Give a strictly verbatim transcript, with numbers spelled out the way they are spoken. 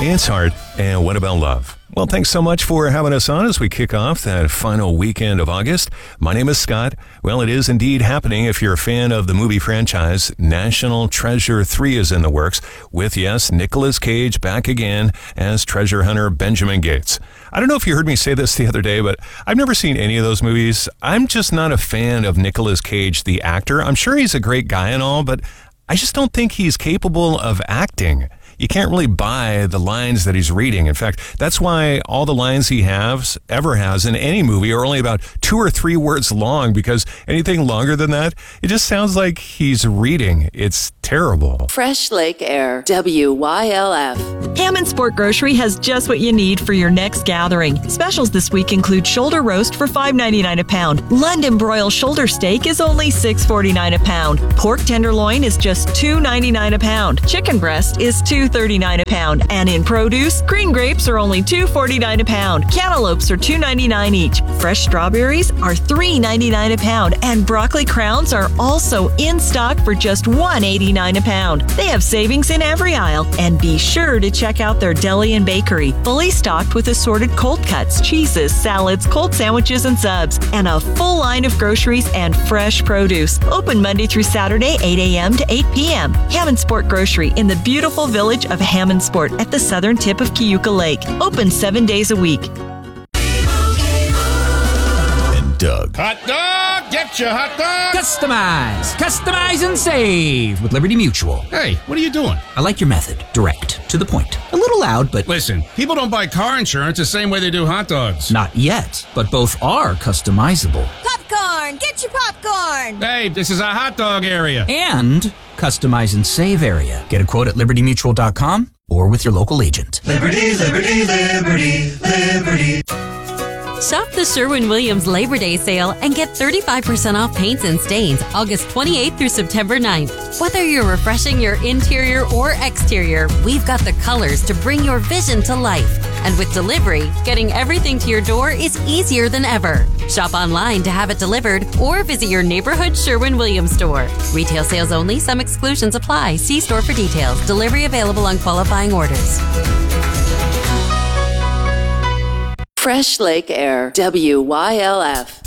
It's Hart, and what about love? Well, thanks so much for having us on as we kick off that final weekend of August. My name is Scott. Well, it is indeed happening. If you're a fan of the movie franchise, National Treasure three is in the works with, yes, Nicolas Cage back again as treasure hunter Benjamin Gates. I don't know if you heard me say this the other day, but I've never seen any of those movies. I'm just not a fan of Nicolas Cage, the actor. I'm sure he's a great guy and all, but I just don't think he's capable of acting. You can't really buy the lines that he's reading. In fact, that's why all the lines he has, ever has in any movie are only about two or three words long, because anything longer than that, it just sounds like he's reading. It's terrible. Fresh Lake Air, W Y L F. Hammond Sport Grocery has just what you need for your next gathering. Specials this week include shoulder roast for five ninety-nine a pound. London broil shoulder steak is only six forty-nine a pound. Pork tenderloin is just two ninety-nine a pound. Chicken breast is two thirty-nine a pound. And in produce, green grapes are only two forty-nine a pound. Cantaloupes are two ninety-nine each. Fresh strawberries are three ninety-nine a pound. And broccoli crowns are also in stock for just one eighty-nine a pound. They have savings in every aisle. And be sure to check out their deli and bakery, fully stocked with assorted cold cuts, cheeses, salads, cold sandwiches, and subs, and a full line of groceries and fresh produce. Open Monday through Saturday, eight a.m. to eight p.m. Hammond Sport Grocery in the beautiful village of Hammond Sport at the southern tip of Cayuga Lake. Open seven days a week. And Doug. Hot dog! Get your hot dog! Customize! Customize and save with Liberty Mutual. Hey, what are you doing? I like your method. Direct. To the point. A little loud, but... Listen, people don't buy car insurance the same way they do hot dogs. Not yet, but both are customizable. Popcorn! Get your popcorn! Hey, this is a hot dog area. And customize and save area. Get a quote at liberty mutual dot com or with your local agent. Liberty, liberty, liberty, liberty. Shop the Sherwin-Williams Labor Day sale and get thirty-five percent off paints and stains August twenty-eighth through September ninth. Whether you're refreshing your interior or exterior, we've got the colors to bring your vision to life. And with delivery, getting everything to your door is easier than ever. Shop online to have it delivered or visit your neighborhood Sherwin-Williams store. Retail sales only. Some exclusions apply. See store for details. Delivery available on qualifying orders. Fresh Lake Air, W Y L F.